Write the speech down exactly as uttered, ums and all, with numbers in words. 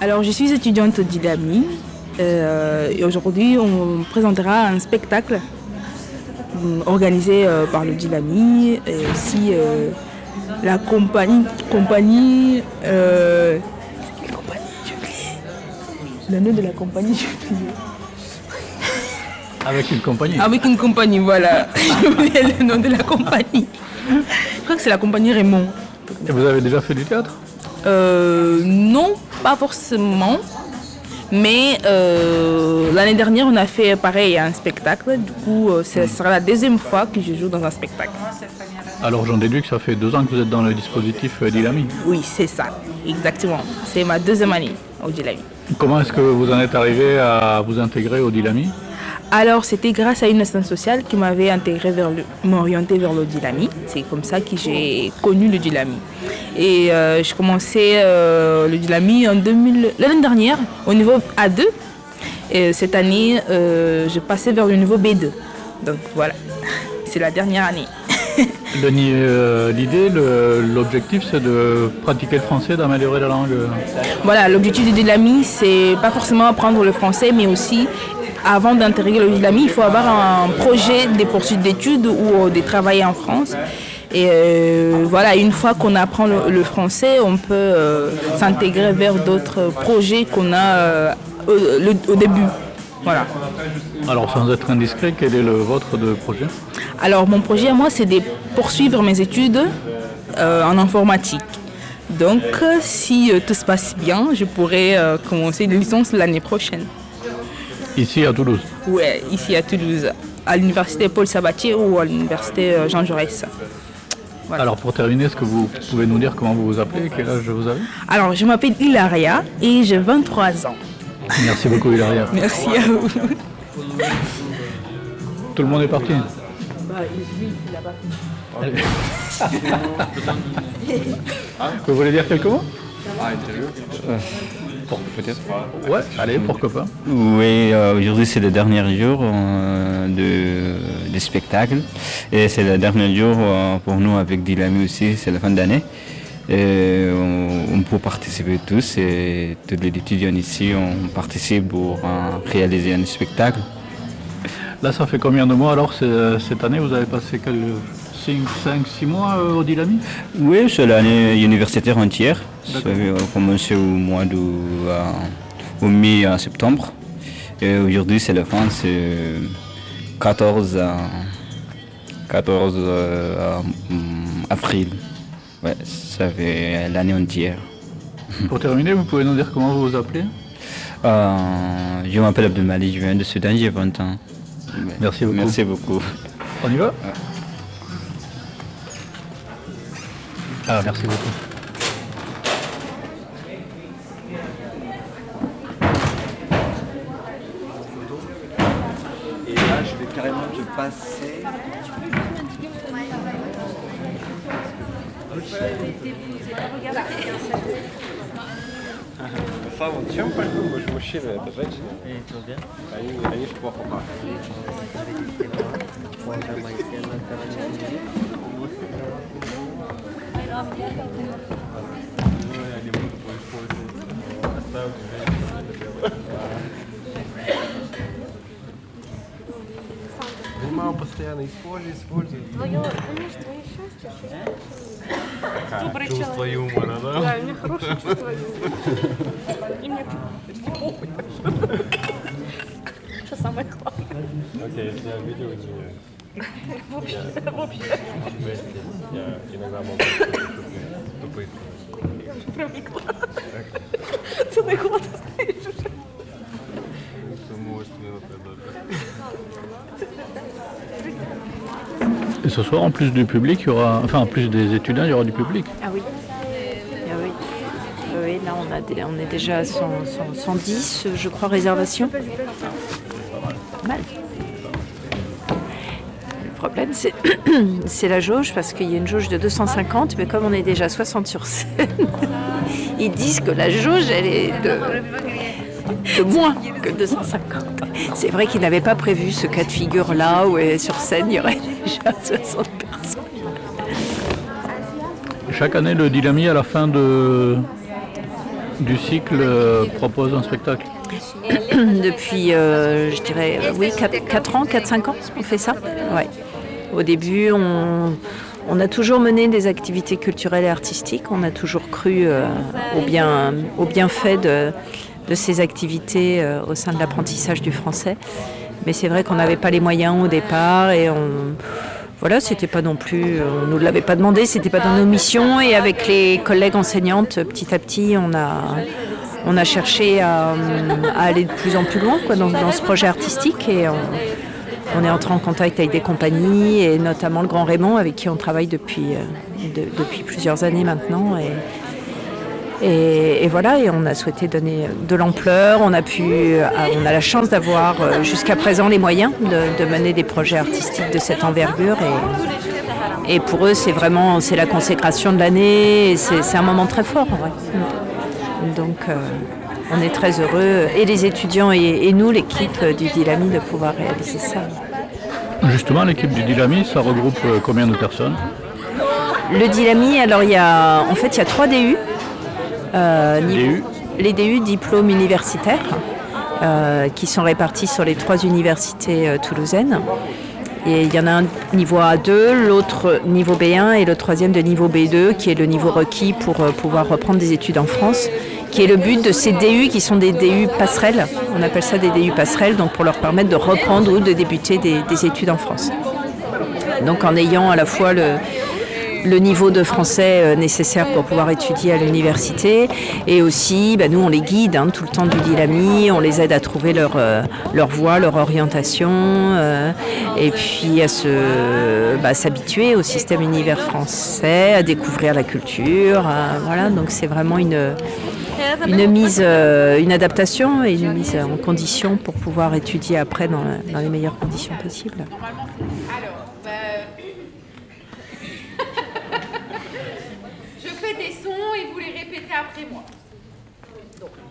Alors, je suis étudiante au Dilami euh, et aujourd'hui, on présentera un spectacle euh, organisé euh, par le Dilami et aussi euh, la compagnie. compagnie euh, quelle compagnie? J'ai oublié. Le nom de la compagnie, j'ai oublié. Avec une compagnie. Avec une compagnie, voilà. J'ai oublié le nom de la compagnie. Je crois que c'est la compagnie Raymond. Et vous avez déjà fait du théâtre? Euh, non, pas forcément. Mais euh, l'année dernière, on a fait pareil un spectacle. Du coup, euh, ce sera la deuxième fois que je joue dans un spectacle. Alors j'en déduis que ça fait deux ans que vous êtes dans le dispositif euh, Dilami. Oui, c'est ça, exactement. C'est ma deuxième année au Dilami. Comment est-ce que vous en êtes arrivé à vous intégrer au Dilami? Alors, c'était grâce à une assistante sociale qui m'avait intégré vers le, m'orienté vers le Dilami. C'est comme ça que j'ai connu le Dilami. Et euh, je commençais euh, le Dilami en deux mille, l'année dernière au niveau A deux. Et cette année, euh, je passais vers le niveau B deux. Donc voilà, c'est la dernière année. Le, euh, l'idée, le, l'objectif, c'est de pratiquer le français, d'améliorer la langue. Voilà, l'objectif du Dilami, c'est pas forcément apprendre le français, mais aussi, avant d'intégrer le Dilami, il faut avoir un projet des poursuites d'études ou de travailler en France. Et euh, voilà, une fois qu'on apprend le, le français, on peut euh, s'intégrer vers d'autres projets qu'on a euh, au, le, au début. Voilà. Alors, sans être indiscret, quel est le vôtre de projet? Alors, mon projet à moi, c'est de poursuivre mes études euh, en informatique. Donc, si euh, tout se passe bien, je pourrais euh, commencer une licence l'année prochaine. Ici à Toulouse? Oui, ici à Toulouse, à l'université Paul Sabatier ou à l'université Jean Jaurès. Voilà. Alors pour terminer, est-ce que vous pouvez nous dire comment vous vous appelez, quel âge vous avez? Alors je m'appelle Hilaria et j'ai vingt-trois ans. Merci beaucoup Hilaria. Merci à vous. Tout le monde est parti? Bah, lui, il a pas fini. Vous voulez dire quelques mots? Ah, interview euh, pour, peut-être. Ouais, allez, pourquoi pas. Oui, euh, aujourd'hui c'est le dernier jour euh, de, de spectacle. Et c'est le dernier jour euh, pour nous avec Dilami aussi, c'est la fin d'année. Et on, on peut participer tous et tous les étudiants ici, on participe pour euh, réaliser un spectacle. Là, ça fait combien de mois alors cette année? Vous avez passé quel, cinq six mois euh, au Dilami? Oui, c'est l'année universitaire entière. Ça a commencé au mois de euh, au mi-septembre. Et aujourd'hui, c'est la fin, c'est quatorze euh, avril. Ouais, ça fait l'année entière. Pour terminer, vous pouvez nous dire comment vous vous appelez? euh, Je m'appelle Abdelmali, je viens de Soudan, j'ai vingt ans. Merci beaucoup. Merci beaucoup. On y va? Ah, merci beaucoup. Et là, je vais carrément te passer. Самом чем пальто? Мы же мужчины, это женщины. Они, они же плохо пахнут. Мама постоянно использует, использует. Твое, понимаешь, твое счастье. Такая, чувство юмора, да? Да, у меня хорошее чувство юмора. И мне почти похуй. Что самое главное. Окей, если я видео извиняюсь. Вообще, вообще. Я иногда могу тупые. Я уже привыкла. Целый год стоишь уже. C'est мощно, это Et ce soir, en plus du public, il y aura, enfin en plus des étudiants, il y aura du public. Ah oui. Ah oui. Oui, là on, a des, on est déjà à cent, cent, cent dix, je crois, réservations. Pas mal. Le problème, c'est, c'est la jauge, parce qu'il y a une jauge de deux cent cinquante, mais comme on est déjà soixante sur scène, ils disent que la jauge, elle est de, de moins que deux cent cinquante. C'est vrai qu'ils n'avaient pas prévu ce cas de figure-là, où sur scène, il y aurait déjà soixante personnes. Chaque année, le Dilami, à la fin de, du cycle euh, propose un spectacle? Depuis, euh, je dirais, euh, oui, quatre ans, quatre cinq ans, on fait ça. Ouais. Au début, on, on a toujours mené des activités culturelles et artistiques. On a toujours cru euh, au, bien, au bienfait de, de ces activités euh, au sein de l'apprentissage du français. Mais c'est vrai qu'on n'avait pas les moyens au départ et on... Voilà, c'était pas non plus, on nous l'avait pas demandé, c'était pas dans nos missions. Et avec les collègues enseignantes, petit à petit, on a, on a cherché à, à aller de plus en plus loin quoi, dans, dans ce projet artistique. Et on, on est entré en contact avec des compagnies, et notamment le Grand Raymond, avec qui on travaille depuis, de, depuis plusieurs années maintenant. Et, Et, et voilà, et on a souhaité donner de l'ampleur. On a pu, on a la chance d'avoir jusqu'à présent les moyens de, de mener des projets artistiques de cette envergure. Et, et pour eux, c'est vraiment, c'est la consécration de l'année. Et c'est, c'est un moment très fort. Ouais. Donc, euh, on est très heureux, et les étudiants et, et nous, l'équipe du Dilami, de pouvoir réaliser ça. Justement, l'équipe du Dilami, ça regroupe combien de personnes? Le Dilami, alors il y a, en fait, il y a trois D U. Euh, D U. Les D U, diplômes universitaires, euh, qui sont répartis sur les trois universités euh, toulousaines. Et il y en a un niveau A deux, l'autre niveau B un et le troisième de niveau B deux, qui est le niveau requis pour euh, pouvoir reprendre des études en France, qui est le but de ces D U qui sont des D U passerelles. On appelle ça des D U passerelles, donc pour leur permettre de reprendre ou de débuter des, des études en France. Donc en ayant à la fois le... le niveau de français nécessaire pour pouvoir étudier à l'université, et aussi bah, nous on les guide hein, tout le temps du Dilami, on les aide à trouver leur, euh, leur voie, leur orientation, euh, et puis à se, bah, s'habituer au système univers français, à découvrir la culture, euh, voilà, donc c'est vraiment une, une mise, euh, une adaptation et une mise en condition pour pouvoir étudier après dans, dans les meilleures conditions possibles. Des sons et vous les répétez après moi. Donc.